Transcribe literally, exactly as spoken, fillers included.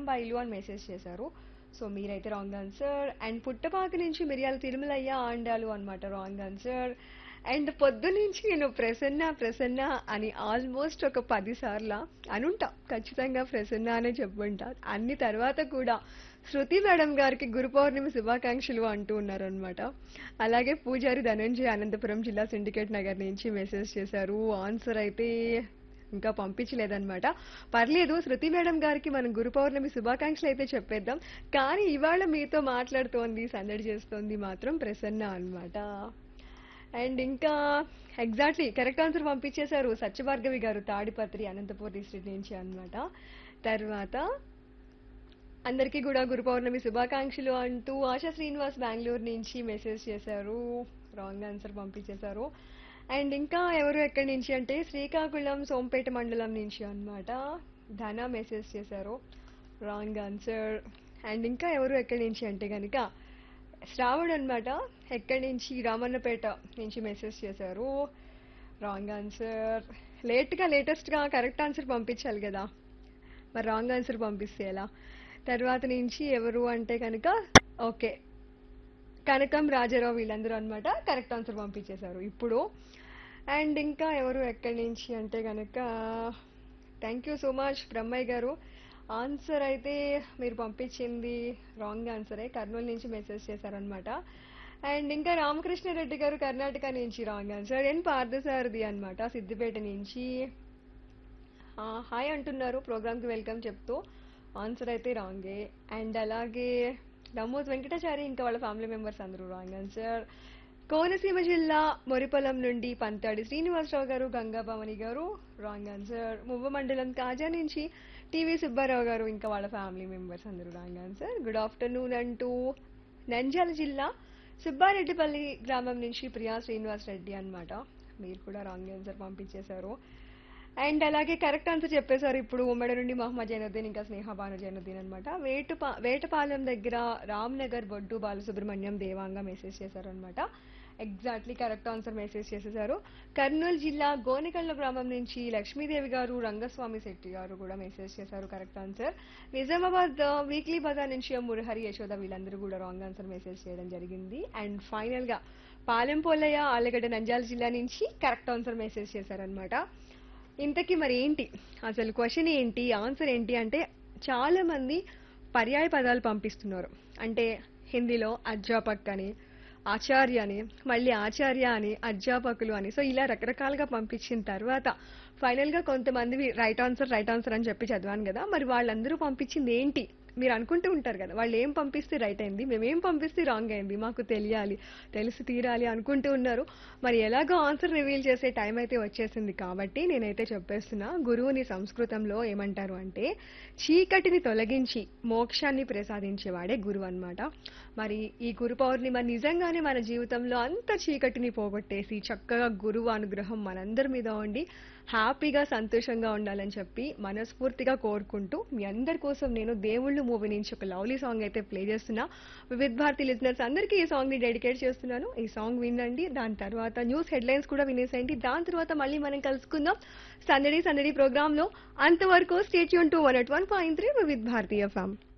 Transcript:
బైలు అని మెసేజ్ చేశారు. సో మీరైతే రాంగ్ ఆన్సర్. అండ్ పుట్టపాక నుంచి మిరియాల తిరుమలయ్య ఆండాలు అన్నమాట రాంగ్ ఆన్సర్. అండ్ పొద్దునుంచి నేను ప్రసన్న ప్రసన్న అని ఆల్మోస్ట్ ఒక పది సార్ల అనుంటా, ఖచ్చితంగా ప్రసన్న అనే చెప్పుంటా అన్ని. తర్వాత కూడా శృతి మేడం గారికి గురు పౌర్ణమి శుభాకాంక్షలు అంటూ ఉన్నారనమాట. అలాగే పూజారి ధనంజయ అనంతపురం జిల్లా సిండికేట్ నగర్ నుంచి మెసేజ్ చేశారు. ఆన్సర్ అయితే ఇంకా పంపించలేదన్నమాట. పర్లేదు, శృతి మేడం గారికి మనం గురు పౌర్ణమి శుభాకాంక్షలు అయితే చెప్పేద్దాం. కానీ ఇవాళ మీతో మాట్లాడుతోంది, సందడి చేస్తోంది మాత్రం ప్రసన్న అన్నమాట. అండ్ ఇంకా ఎగ్జాక్ట్లీ కరెక్ట్ ఆన్సర్ పంపించేశారు సత్యభార్గవి గారు తాడిపత్రి అనంతపూర్ డిస్ట్రిక్ట్ నుంచి అన్నమాట. తర్వాత అందరికీ కూడా గురు పౌర్ణమి శుభాకాంక్షలు అంటూ ఆశా శ్రీనివాస్ బెంగళూరు నుంచి మెసేజ్ చేశారు. రాంగ్ ఆన్సర్ పంపించేశారు. అండ్ ఇంకా ఎవరు ఎక్కడి నుంచి అంటే శ్రీకాకుళం సోంపేట మండలం నుంచి అన్నమాట. ధన మెసేజ్ చేశారు. Wrong answer. అండ్ ఇంకా ఎవరు ఎక్కడి నుంచి అంటే కనుక శ్రావణ్ అన్నమాట. ఎక్కడి నుంచి రామన్నపేట నుంచి మెసేజ్ చేశారు. Wrong answer. లేట్గా లేటెస్ట్గా కరెక్ట్ ఆన్సర్ పంపించాలి కదా, మరి రాంగ్ ఆన్సర్ పంపిస్తే ఎలా. తర్వాత నుంచి ఎవరు అంటే కనుక ఓకే కనకం రాజారావు వీళ్ళందరూ అన్నమాట కరెక్ట్ ఆన్సర్ పంపించేశారు ఇప్పుడు. అండ్ ఇంకా ఎవరు ఎక్కడి నుంచి అంటే కనుక thank you so much Brahmaiah గారు. ఆన్సర్ అయితే మీరు పంపించింది రాంగ్ ఆన్సరే, కర్నూలు నుంచి మెసేజ్ చేశారనమాట. అండ్ ఇంకా రామకృష్ణారెడ్డి గారు కర్ణాటక నుంచి రాంగ్ ఆన్సర్. ఎన్ పార్థసారథి అనమాట సిద్దిపేట నుంచి హాయ్ అంటున్నారు, ప్రోగ్రామ్కి వెల్కమ్ చెప్తూ. ఆన్సర్ అయితే రాంగే. అండ్ అలాగే దమ్మోత్ వెంకటాచారి ఇంకా వాళ్ళ ఫ్యామిలీ మెంబర్స్ అందరూ రాంగ్ ఆన్సర్. కోనసీమ జిల్లా మొరిపొలం నుండి పంతాడి శ్రీనివాసరావు గారు గంగాభవాని గారు రాంగ్ ఆన్సర్. మువ్వ మండలం కాజా నుంచి టీవీ సుబ్బారావు గారు ఇంకా వాళ్ళ ఫ్యామిలీ మెంబర్స్ అందరూ రాంగ్ ఆన్సర్. గుడ్ ఆఫ్టర్నూన్ అంటూ నంద్యాల జిల్లా సుబ్బారెడ్డిపల్లి గ్రామం నుంచి ప్రియా శ్రీనివాస్ రెడ్డి అన్నమాట, మీరు కూడా రాంగ్ ఆన్సర్ పంపించేశారు. అండ్ అలాగే కరెక్ట్ ఆన్సర్ చెప్పేశారు ఇప్పుడు ఉమ్మడి నుండి మహమ్మద్ జైనుద్దీన్ ఇంకా స్నేహ భాను జైనుద్దీన్ అనమాట. వేటుపా వేటపాలెం దగ్గర రామ్ నగర్ బొడ్డు బాలసుబ్రహ్మణ్యం దేవాంగ మెసేజ్ చేశారు అనమాట. ఎగ్జాక్ట్లీ కరెక్ట్ ఆన్సర్ మెసేజ్ చేసేసారు. కర్నూలు జిల్లా గోనెకళ్ళ గ్రామం నుంచి లక్ష్మీదేవి గారు రంగస్వామి శెట్టి గారు కూడా మెసేజ్ చేశారు correct answer. Nizamabad weekly Bazar నుంచి మురహరి యశోద వీళ్ళందరూ కూడా రాంగ్ ఆన్సర్ మెసేజ్ చేయడం జరిగింది. అండ్ ఫైనల్ గా పాలెం పోలయ్య ఆలగడ్డ నంద్యాల జిల్లా నుంచి కరెక్ట్ ఆన్సర్ మెసేజ్ చేశారనమాట. ఇంతకీ మరి ఏంటి అసలు క్వశ్చన్ ఏంటి, ఆన్సర్ ఏంటి అంటే చాలా మంది పర్యాయ పదాలు పంపిస్తున్నారు. అంటే హిందీలో అధ్యాపక్ అని, ఆచార్య అని, మళ్ళీ ఆచార్య అని, అధ్యాపకులు అని, సో ఇలా రకరకాలుగా పంపించిన తర్వాత ఫైనల్ గా కొంతమంది రైట్ ఆన్సర్ రైట్ ఆన్సర్ అని చెప్పి చదివాను కదా, మరి వాళ్ళందరూ పంపించింది ఏంటి మీరు అనుకుంటూ ఉంటారు కదా, వాళ్ళు ఏం పంపిస్తే రైట్ అయింది, మేమేం పంపిస్తే రాంగ్ అయింది, మాకు తెలియాలి, తెలిసి తీరాలి అనుకుంటూ ఉన్నారు. మరి ఎలాగో ఆన్సర్ రివీల్ చేసే టైం అయితే వచ్చేసింది కాబట్టి నేనైతే చెప్పేస్తున్నా. గురువుని సంస్కృతంలో ఏమంటారు అంటే చీకటిని తొలగించి మోక్షాన్ని ప్రసాదించేవాడే గురువు అన్నమాట. మరి ఈ గురు పౌర్ణిమ నిజంగానే మన జీవితంలో అంత చీకటిని పోగొట్టేసి చక్కగా గురువు అనుగ్రహం మనందరి మీద ఉండి హ్యాపీగా సంతోషంగా ఉండాలని చెప్పి మనస్ఫూర్తిగా కోరుకుంటూ మీ అందరి కోసం నేను దేవుళ్ళు మూవీ నుంచి ఒక లవ్లీ సాంగ్ అయితే ప్లే చేస్తున్నా. వివిధ భారతి లిజనర్స్ అందరికీ ఈ సాంగ్ ని డెడికేట్ చేస్తున్నాను. ఈ సాంగ్ వినండి, దాని తర్వాత న్యూస్ హెడ్లైన్స్ కూడా వినేసేయండి. దాని తర్వాత మళ్ళీ మనం కలుసుకుందాం సందడి సందడి ప్రోగ్రామ్ లో. అంతవరకు stay tune to one at one point three వివిధ భారతి ఎఫ్ఎం.